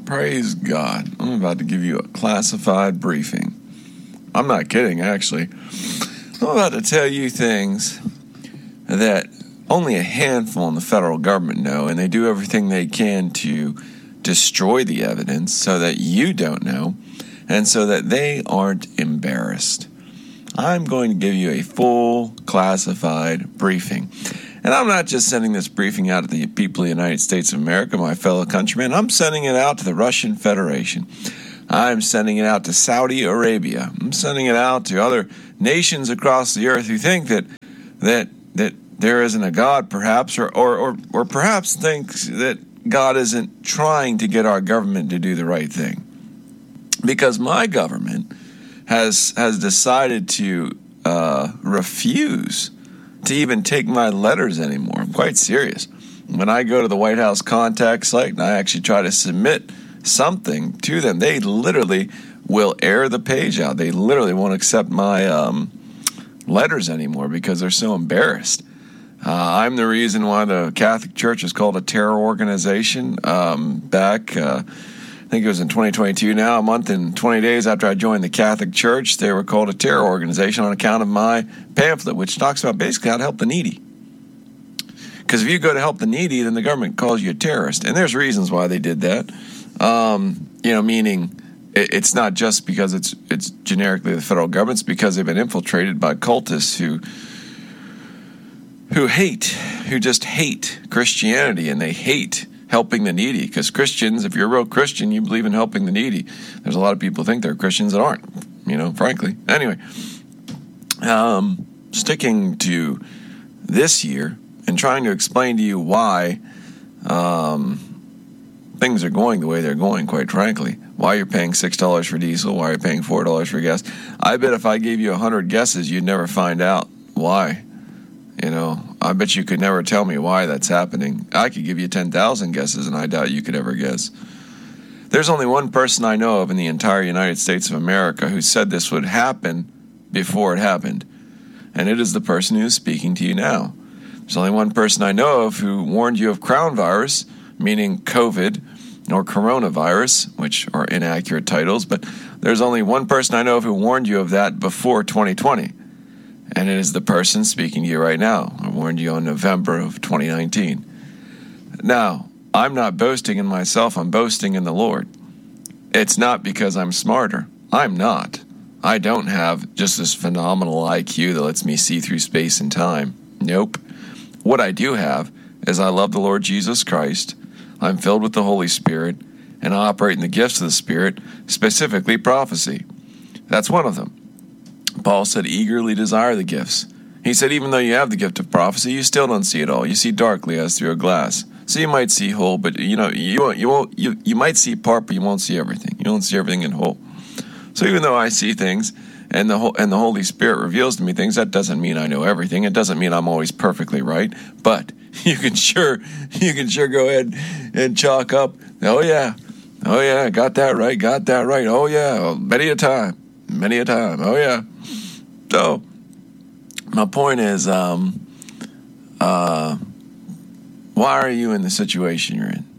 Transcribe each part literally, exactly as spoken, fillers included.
Praise God. I'm about to give you a classified briefing. I'm not kidding, actually. I'm about to tell you things that only a handful in the federal government know, and they do everything they can to destroy the evidence so that you don't know, and so that they aren't embarrassed. I'm going to give you a full classified briefing. And I'm not just sending this briefing out to the people of the United States of America, my fellow countrymen. I'm sending it out to the Russian Federation. I'm sending it out to Saudi Arabia. I'm sending it out to other nations across the earth who think that that that there isn't a God, perhaps, or or or, or perhaps thinks that God isn't trying to get our government to do the right thing. Because my government has has decided to uh, refuse to even take my letters anymore. I'm quite serious. When I go to the White House contact site and I actually try to submit something to them, they literally will air the page out. They literally won't accept my um, letters anymore because they're so embarrassed. Uh, I'm the reason why the Catholic Church is called a terror organization. Um, back, uh, I think it was in twenty twenty-two now, a month and twenty days after I joined the Catholic Church, they were called a terror organization on account of my pamphlet, which talks about basically how to help the needy. Because if you go to help the needy, then the government calls you a terrorist. And there's reasons why they did that. Um, you know, meaning it, it's not just because it's it's generically the federal government, it's because they've been infiltrated by cultists who who hate, who just hate Christianity, and they hate helping the needy. Because Christians, if you're a real Christian, you believe in helping the needy. There's a lot of people who think they're Christians that aren't, you know, frankly. Anyway, um, sticking to this year and trying to explain to you why um, things are going the way they're going, quite frankly. Why you're paying six dollars for diesel, why you're paying four dollars for gas. I bet if I gave you one hundred guesses, you'd never find out why. You know, I bet you could never tell me why that's happening. I could give you ten thousand guesses, and I doubt you could ever guess. There's only one person I know of in the entire United States of America who said this would happen before it happened. And it is the person who is speaking to you now. There's only one person I know of who warned you of crown virus, meaning COVID, or coronavirus, which are inaccurate titles. But there's only one person I know of who warned you of that before twenty twenty. And it is the person speaking to you right now. I warned you in November of twenty nineteen. Now, I'm not boasting in myself. I'm boasting in the Lord. It's not because I'm smarter. I'm not. I don't have just this phenomenal I Q that lets me see through space and time. Nope. What I do have is I love the Lord Jesus Christ. I'm filled with the Holy Spirit, and I operate in the gifts of the Spirit, specifically prophecy. That's one of them. Paul said, eagerly desire the gifts. He said, even though you have the gift of prophecy, you still don't see it all. You see darkly as through a glass. So you might see whole, but you know, you won't, you won't, you, you might see part, but you won't see everything. You don't see everything in whole. So even though I see things, and the whole, and the Holy Spirit reveals to me things, that doesn't mean I know everything. It doesn't mean I'm always perfectly right. But you can sure, you can sure go ahead and chalk up. Oh yeah, oh yeah, got that right, got that right. Oh yeah, many a time, many a time. Oh yeah. So, my point is, um, uh, why are you in the situation you're in?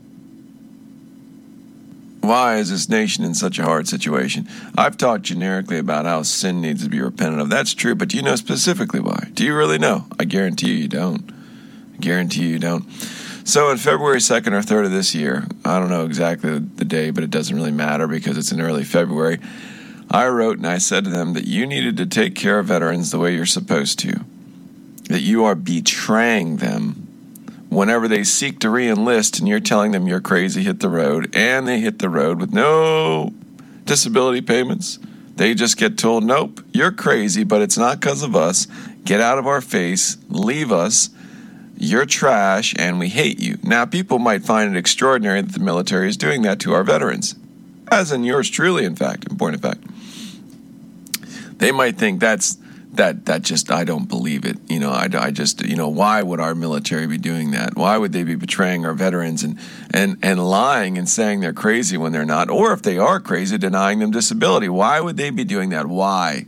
Why is this nation in such a hard situation? I've talked generically about how sin needs to be repented of. That's true, but do you know specifically why? Do you really know? I guarantee you you don't. I guarantee you you don't. So on February second or third of this year, I don't know exactly the day, but it doesn't really matter because it's in early February, I wrote and I said to them that you needed to take care of veterans the way you're supposed to. That you are betraying them whenever they seek to re-enlist and you're telling them you're crazy, hit the road, and they hit the road with no disability payments. They just get told, nope, you're crazy, but it's not because of us. Get out of our face, leave us, you're trash, and we hate you. Now, people might find it extraordinary that the military is doing that to our veterans. As in yours truly, in fact, in point of fact. They might think that's, that, that just, I don't believe it. You know, I, I just, you know, why would our military be doing that? Why would they be betraying our veterans and, and, and lying and saying they're crazy when they're not? Or if they are crazy, denying them disability. Why would they be doing that? Why?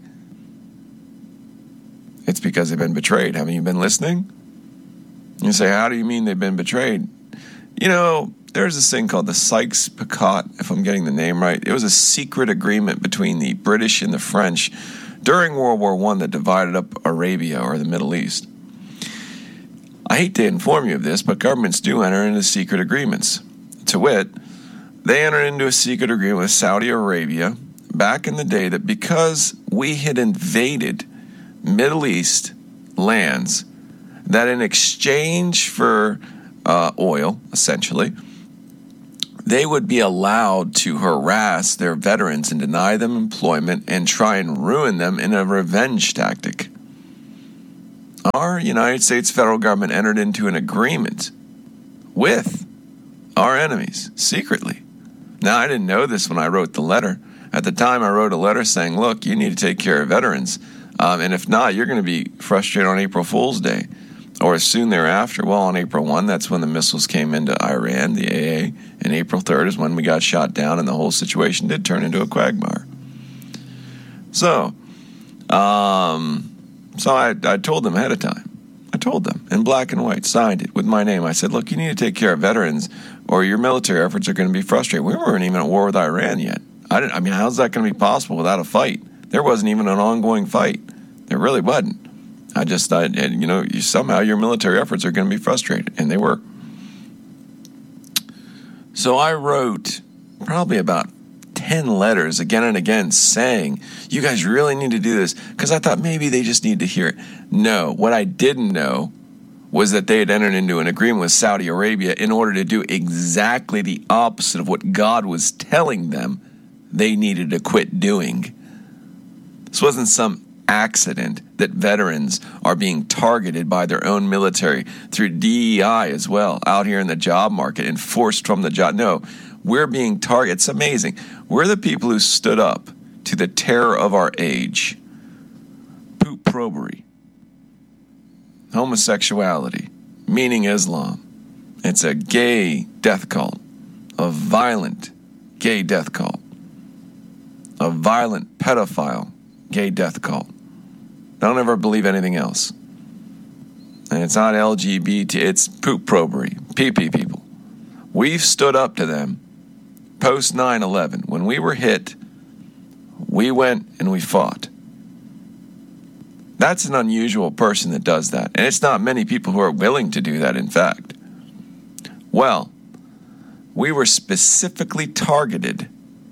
It's because they've been betrayed. Haven't you been listening? You say, how do you mean they've been betrayed? You know, there's this thing called the Sykes-Picot, if I'm getting the name right. It was a secret agreement between the British and the French during World War One that divided up Arabia or the Middle East. I hate to inform you of this, but governments do enter into secret agreements. To wit, they entered into a secret agreement with Saudi Arabia back in the day that because we had invaded Middle East lands, that in exchange for uh, oil, essentially, they would be allowed to harass their veterans and deny them employment and try and ruin them in a revenge tactic. Our United States federal government entered into an agreement with our enemies secretly. Now, I didn't know this when I wrote the letter. At the time, I wrote a letter saying, look, you need to take care of veterans. Um, and if not, you're going to be frustrated on April Fool's Day or soon thereafter. Well, on April first, that's when the missiles came into Iran, the A A. And April third is when we got shot down and the whole situation did turn into a quagmire. So, um, so I, I told them ahead of time. I told them in black and white, signed it with my name. I said, look, you need to take care of veterans or your military efforts are going to be frustrated. We weren't even at war with Iran yet. I didn't. I mean, how's that going to be possible without a fight? There wasn't even an ongoing fight. There really wasn't. I just thought, and, you know, you, somehow your military efforts are going to be frustrated, and they were. So I wrote probably about ten letters again and again saying, you guys really need to do this, because I thought maybe they just need to hear it. No, what I didn't know was that they had entered into an agreement with Saudi Arabia in order to do exactly the opposite of what God was telling them they needed to quit doing. This wasn't some accident that veterans are being targeted by their own military through D E I as well, out here in the job market and forced from the job. No, we're being targeted. It's amazing. We're the people who stood up to the terror of our age. Poop probery. Homosexuality, meaning Islam. It's a gay death cult, a violent gay death cult, a violent pedophile gay death cult. Don't ever believe anything else. And it's not L G B T, it's poop probery, P P people. We've stood up to them post nine eleven. When we were hit, we went and we fought. That's an unusual person that does that. And it's not many people who are willing to do that, in fact. Well, we were specifically targeted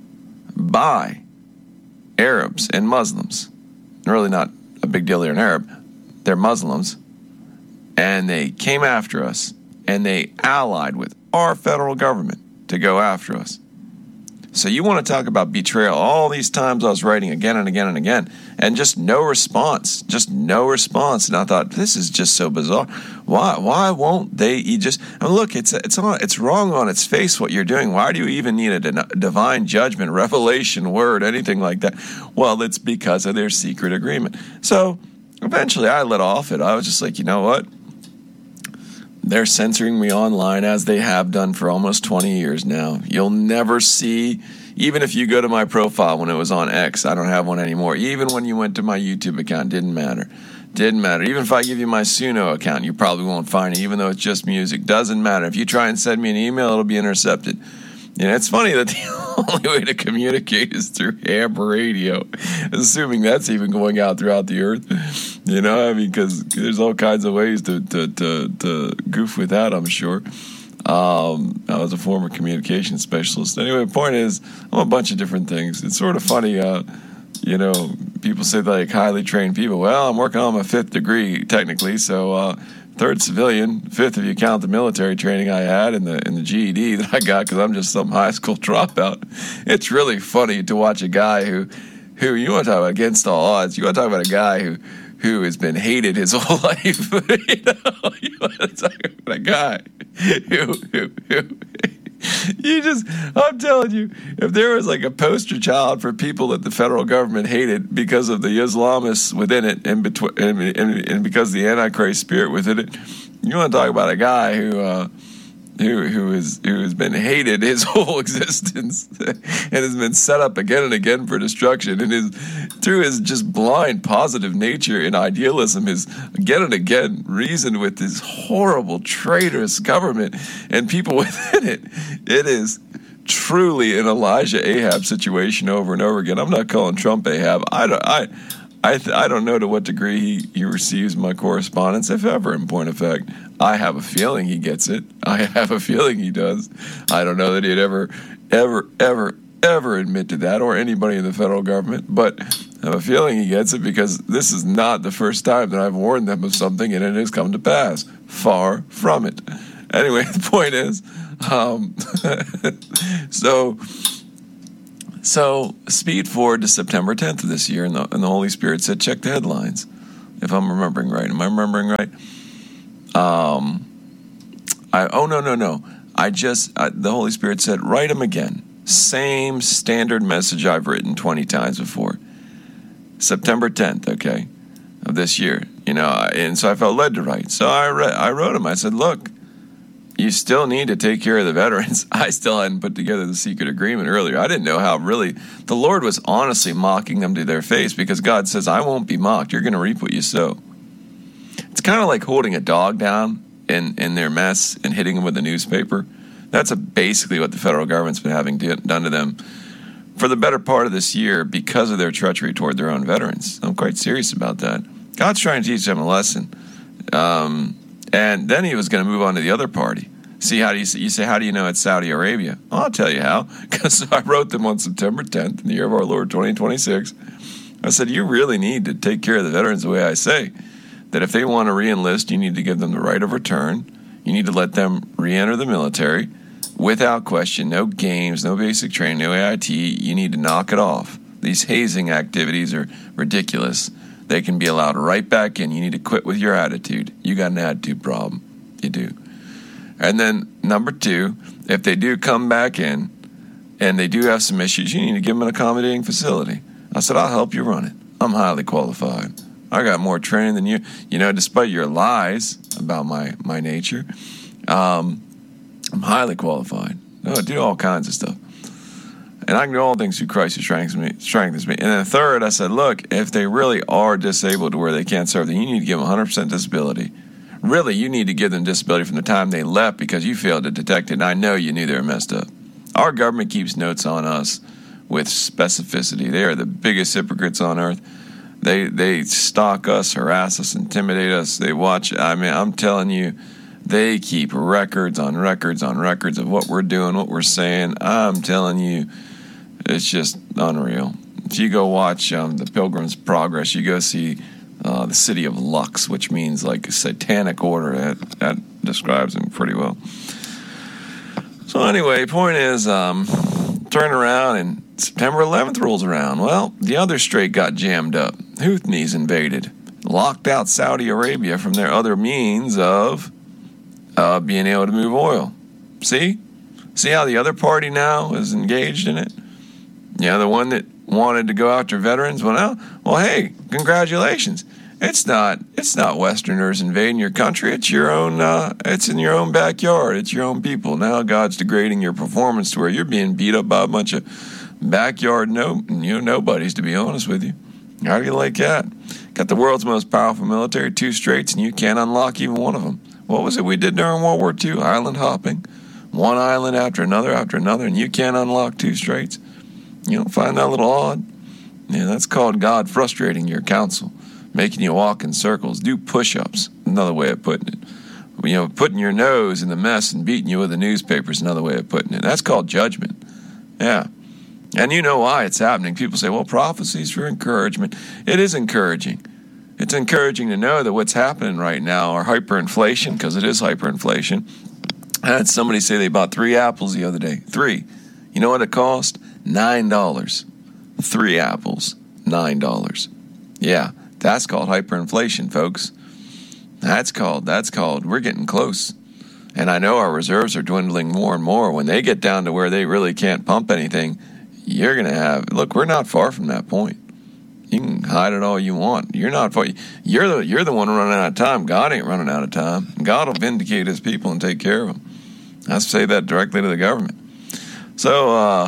by Arabs and Muslims. Really not a big deal they're an Arab. They're Muslims. And they came after us, and they allied with our federal government to go after us. So you want to talk about betrayal. All these times I was writing again and again and again, and just no response, just no response. And I thought, this is just so bizarre. Why? Why won't they? You just I mean, look. It's it's on. It's wrong on its face what you're doing. Why do you even need a divine judgment, revelation word, anything like that? Well, it's because of their secret agreement. So eventually, I let off it. I was just like, you know what? They're censoring me online, as they have done for almost twenty years now. You'll never see, even if you go to my profile when it was on X, I don't have one anymore. Even when you went to my YouTube account, didn't matter. Didn't matter. Even if I give you my Suno account, you probably won't find it, even though it's just music. Doesn't matter. If you try and send me an email, it'll be intercepted. You know, it's funny that the only way to communicate is through ham radio, assuming that's even going out throughout the earth. You know, I mean, because there's all kinds of ways to, to, to, to goof with that, I'm sure. Um, I was a former communications specialist. Anyway, the point is, I'm a bunch of different things. It's sort of funny, uh, you know, people say like highly trained people. Well, I'm working on my fifth degree, technically, so... Uh, Third civilian, fifth if you count the military training I had and the and the G E D that I got because I'm just some high school dropout. It's really funny to watch a guy who, who you want to talk about against all odds. You want to talk about a guy who, who has been hated his whole life. you know, you want to talk about a guy who, who, who you just, I'm telling you, if there was like a poster child for people that the federal government hated because of the Islamists within it and, betw- and, and, and because of the Antichrist spirit within it, you want to talk about a guy who uh, who who is who has been hated his whole existence and has been set up again and again for destruction, and his through his just blind positive nature and idealism has again and again reasoned with this horrible traitorous government and people within it. It is truly an Elijah Ahab situation over and over again. I'm not calling Trump Ahab. I don't I I, th- I don't know to what degree he, he receives my correspondence, if ever, in point of fact. I have a feeling he gets it. I have a feeling he does. I don't know that he'd ever, ever, ever, ever admit to that, or anybody in the federal government, but I have a feeling he gets it because this is not the first time that I've warned them of something and it has come to pass. Far from it. Anyway, the point is, um, so... So, speed forward to September tenth of this year, and the, and the Holy Spirit said, check the headlines, if I'm remembering right. Am I remembering right? Um, I Oh, no, no, no. I just, I, the Holy Spirit said, write them again. Same standard message I've written twenty times before. September tenth, okay, of this year. You know, and so I felt led to write. So I, re- I wrote them. I said, look, you still need to take care of the veterans. I still hadn't put together the secret agreement earlier. I didn't know how really the Lord was honestly mocking them to their face, because God says, I won't be mocked. You're going to reap what you sow. It's kind of like holding a dog down in, in their mess and hitting them with a newspaper. That's a, basically what the federal government's been having do, done to them for the better part of this year because of their treachery toward their own veterans. I'm quite serious about that. God's trying to teach them a lesson. Um... And then he was going to move on to the other party. See, how do you say, you say, how do you know it's Saudi Arabia? Well, I'll tell you how, because I wrote them on September tenth in the year of our Lord twenty twenty-six. I said, you really need to take care of the veterans the way I say, that if they want to re-enlist, you need to give them the right of return. You need to let them re-enter the military without question, no games, no basic training, no A I T. You need to knock it off. These hazing activities are ridiculous. They can be allowed right back in. You need to quit with your attitude. You got an attitude problem. You do. And then number two, if they do come back in and they do have some issues, you need to give them an accommodating facility. I said, I'll help you run it. I'm highly qualified. I got more training than you. You know, despite your lies about my, my nature, um, I'm highly qualified. I do all kinds of stuff. And I can do all things through Christ who strengthens me. Strengthens me. And then third, I said, look, if they really are disabled to where they can't serve, then you need to give them one hundred percent disability. Really, you need to give them disability from the time they left because you failed to detect it, and I know you knew they were messed up. Our government keeps notes on us with specificity. They are the biggest hypocrites on earth. They they stalk us, harass us, intimidate us. They watch. I mean, I'm telling you, they keep records on records on records of what we're doing, what we're saying. I'm telling you, it's just unreal. If you go watch um, the Pilgrim's Progress, you go see uh, the city of Lux, which means like a satanic order. That, that describes them pretty well. So anyway, point is, um, turn around and September eleventh rolls around. Well, the other strait got jammed up. Houthis invaded, locked out Saudi Arabia from their other means of uh, being able to move oil. See? See how the other party now is engaged in it? Yeah, the one that wanted to go after veterans. Well, now, well, hey, congratulations. It's not. It's not Westerners invading your country. It's your own. Uh, it's in your own backyard. It's your own people. Now God's degrading your performance to where you're being beat up by a bunch of backyard no, you know, nobodies. To be honest with you, how do you like that? Got the world's most powerful military, two straits, and you can't unlock even one of them. What was it we did during World War Two? Island hopping, one island after another after another, and you can't unlock two straits. You don't find that a little odd? Yeah, that's called God frustrating your counsel, making you walk in circles. Do push-ups, another way of putting it. You know, putting your nose in the mess and beating you with the newspaper is another way of putting it. That's called judgment. Yeah. And you know why it's happening. People say, well, prophecies for encouragement. It is encouraging. It's encouraging to know that what's happening right now are hyperinflation, because it is hyperinflation. I had somebody say they bought three apples the other day. Three. You know what it cost? Nine dollars. Three apples. Nine dollars. Yeah, that's called hyperinflation, folks. That's called, that's called, we're getting close. And I know our reserves are dwindling more and more. When they get down to where they really can't pump anything, you're going to have, look, we're not far from that point. You can hide it all you want. You're not far. You're the, you're the one running out of time. God ain't running out of time. God will vindicate his people and take care of them. I say that directly to the government. So, uh,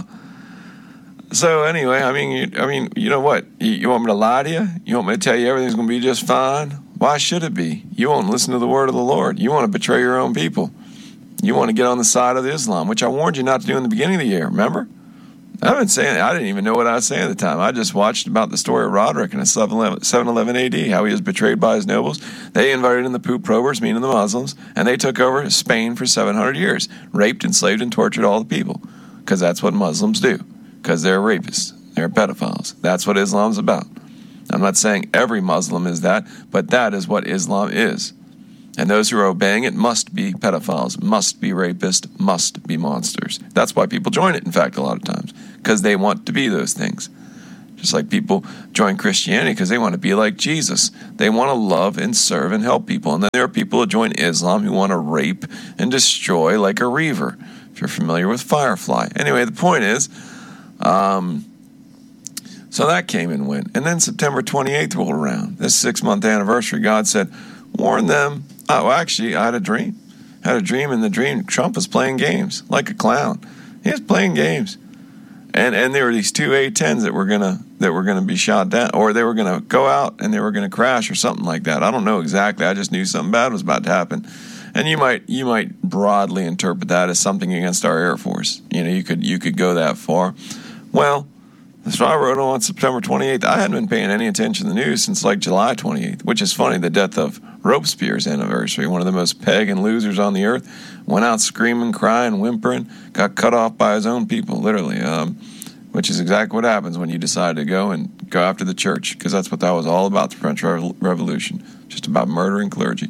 so anyway, I mean, you, I mean, you know what? You, you want me to lie to you? You want me to tell you everything's going to be just fine? Why should it be? You won't listen to the word of the Lord. You want to betray your own people. You want to get on the side of Islam, which I warned you not to do in the beginning of the year. Remember? I've been saying, I didn't even know what I was saying at the time. I just watched about the story of Roderick in seven eleven A D, how he was betrayed by his nobles. They invited in the poop probers, meaning the Muslims, and they took over Spain for seven hundred years, raped, enslaved, and tortured all the people, because that's what Muslims do, because they're rapists, they're pedophiles. That's what Islam's about. I'm not saying every Muslim is that, but that is what Islam is. And those who are obeying it must be pedophiles, must be rapists, must be monsters. That's why people join it, in fact, a lot of times, because they want to be those things. Just like people join Christianity because they want to be like Jesus. They want to love and serve and help people. And then there are people who join Islam who want to rape and destroy like a reaver, if you're familiar with Firefly. Anyway, the point is, um, so that came and went. And then September twenty-eighth rolled around. This six-month anniversary, God said, warn them. Oh, actually, I had a dream. I had a dream, and the dream, Trump was playing games like a clown. He was playing games. And and there were these two A tens that were gonna that were gonna be shot down, or they were gonna go out and they were gonna crash or something like that. I don't know exactly. I just knew something bad was about to happen. And you might you might broadly interpret that as something against our Air Force. You know, you could you could go that far. Well, so I wrote on September twenty-eighth. I hadn't been paying any attention to the news since like July twenty-eighth, which is funny. The death of Robespierre's anniversary, one of the most pagan losers on the earth, went out screaming, crying, whimpering, got cut off by his own people, literally, um, which is exactly what happens when you decide to go and go after the church, because that's what that was all about, the French Revolution, just about murdering clergy.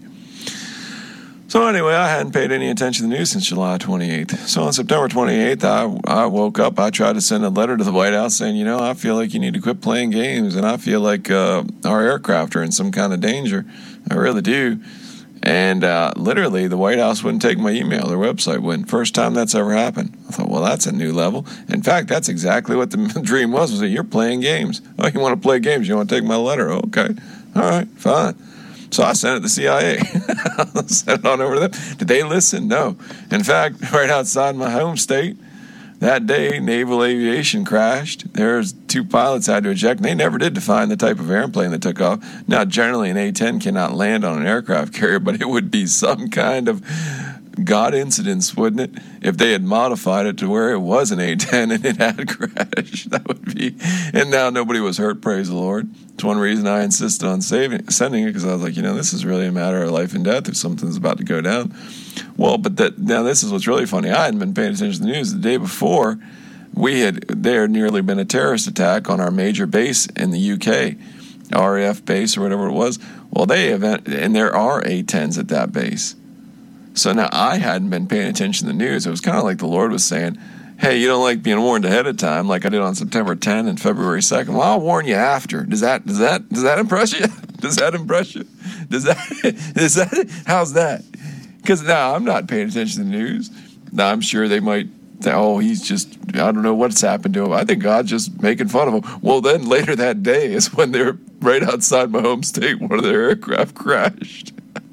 So anyway, I hadn't paid any attention to the news since July twenty-eighth. So on September twenty-eighth, I, I woke up. I tried to send a letter to the White House saying, you know, I feel like you need to quit playing games, and I feel like uh, our aircraft are in some kind of danger. I really do. And uh, literally, the White House wouldn't take my email. Their website wouldn't. First time that's ever happened. I thought, well, that's a new level. In fact, that's exactly what the dream was, was that you're playing games. Oh, you want to play games? You want to take my letter? Okay. All right, fine. So I sent it to the C I A. I sent it on over to them. Did they listen? No. In fact, right outside my home state, that day, naval aviation crashed. There's two pilots had to eject, and they never did define the type of airplane that took off. Now, generally, an A ten cannot land on an aircraft carrier, but it would be some kind of God incidence, wouldn't it, if they had modified it to where it was an A ten and it had crashed. That would be, and now nobody was hurt, praise the Lord. It's one reason I insisted on saving, sending it, because I was like, you know, this is really a matter of life and death if something's about to go down. Well, but that now this is what's really funny. I hadn't been paying attention to the news. The day before, we had there had nearly been a terrorist attack on our major base in the U K, R A F base or whatever it was. Well, they event, and there are A tens at that base. So now I hadn't been paying attention to the news. It was kind of like the Lord was saying, hey, you don't like being warned ahead of time like I did on September tenth and February second. Well, I'll warn you after. Does that does that does that impress you? Does that impress you? Does that is that how's that? Because now I'm not paying attention to the news. Now I'm sure they might say, oh, he's just, I don't know what's happened to him. I think God's just making fun of him. Well, then later that day is when they're right outside my home state, one of their aircraft crashed.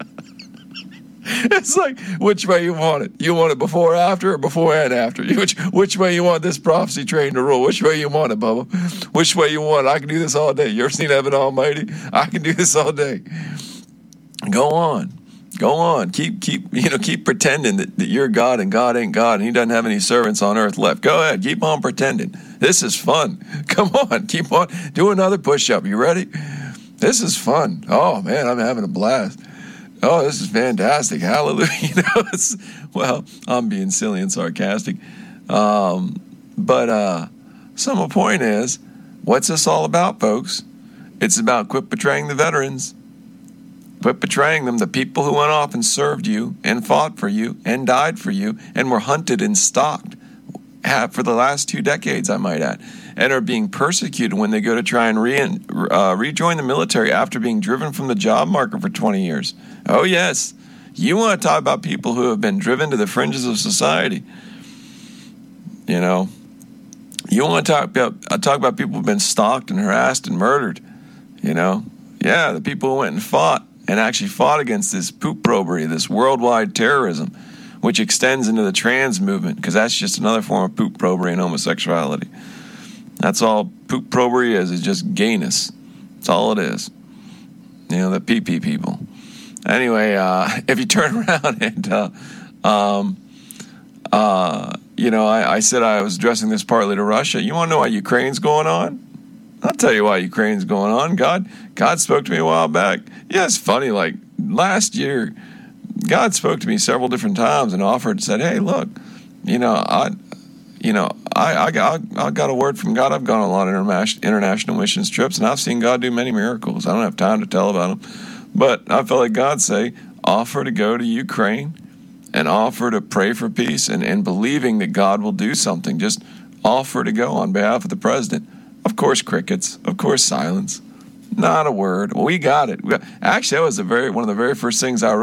It's like, which way you want it? You want it before, after, or before and after? Which which way you want this prophecy train to roll? Which way you want it, Bubba? Which way you want it? I can do this all day. You ever seen Heaven Almighty? I can do this all day. Go on. Go on. Keep keep you know, keep pretending that, that you're God and God ain't God and he doesn't have any servants on earth left. Go ahead. Keep on pretending. This is fun. Come on. Keep on. Do another push-up. You ready? This is fun. Oh, man, I'm having a blast. Oh, this is fantastic. Hallelujah. You know, it's, well, I'm being silly and sarcastic. Um, but uh, some of the point is, what's this all about, folks? It's about quit betraying the veterans. Quit betraying them, the people who went off and served you and fought for you and died for you and were hunted and stalked have for the last two decades, I might add, and are being persecuted when they go to try and re- uh, rejoin the military after being driven from the job market for twenty years. Oh, yes. You want to talk about people who have been driven to the fringes of society. You know, you want to talk about, uh, talk about people who have been stalked and harassed and murdered. You know, yeah, the people who went and fought and actually fought against this poop robbery, this worldwide terrorism, which extends into the trans movement, because that's just another form of poop probery and homosexuality. That's all poop probery is, is just gayness. That's all it is. You know, the pee-pee people. Anyway, uh, if you turn around and, uh, um, uh, you know, I, I said I was addressing this partly to Russia. You want to know why Ukraine's going on? I'll tell you why Ukraine's going on. God, God spoke to me a while back. Yeah, it's funny. Like last year, God spoke to me several different times and offered, said, "Hey, look, you know, I, you know, I, I got, I got a word from God. I've gone on a lot of international international missions trips, and I've seen God do many miracles. I don't have time to tell about them, but I felt like God say, offer to go to Ukraine and offer to pray for peace, and, and believing that God will do something. Just offer to go on behalf of the president." Of course, crickets. Of course, silence. Not a word. Well, we got it. We got, actually, that was the very one of the very first things I wrote.